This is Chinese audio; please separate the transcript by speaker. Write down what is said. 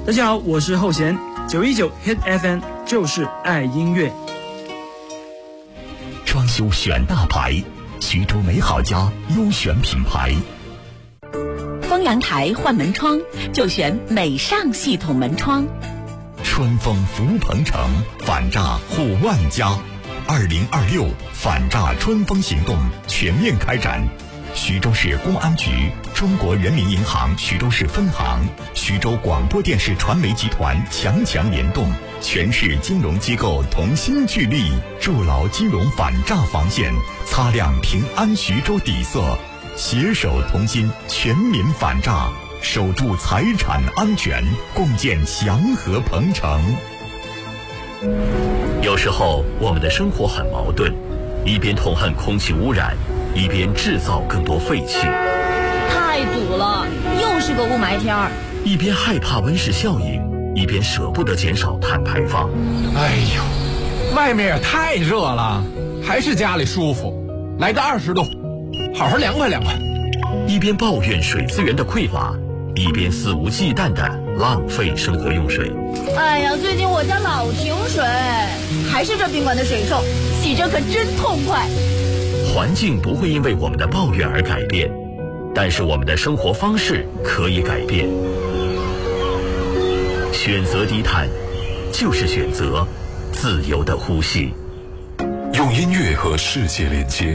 Speaker 1: 大家好，我是后弦，919 Hit FM 就是爱音乐。
Speaker 2: 装修选大牌，徐州美好家优选品牌。
Speaker 3: 封阳台换门窗就选美尚系统门窗。
Speaker 2: 春风福鹏城，反诈护万家。2026反诈春风行动全面开展。徐州市公安局、中国人民银行徐州市分行、徐州广播电视传媒集团强联动，全市金融机构同心聚力，筑牢金融反诈防线，擦亮平安徐州底色，携手同心，全民反诈，守住财产安全，共建祥和鹏城。
Speaker 4: 有时候我们的生活很矛盾，一边痛恨空气污染，一边制造更多废气，
Speaker 5: 太堵了，又是个雾霾天儿；
Speaker 4: 一边害怕温室效应，一边舍不得减少碳排放。
Speaker 6: 哎呦，外面也太热了，还是家里舒服。来个20度，好好凉快凉快。
Speaker 4: 一边抱怨水资源的匮乏，一边肆无忌惮地浪费生活用水。
Speaker 5: 哎呀，最近我家老停水，还是这宾馆的水臭，洗着可真痛快。
Speaker 4: 环境不会因为我们的抱怨而改变，但是我们的生活方式可以改变。选择低碳，就是选择自由的呼吸。
Speaker 7: 用音乐和世界连接，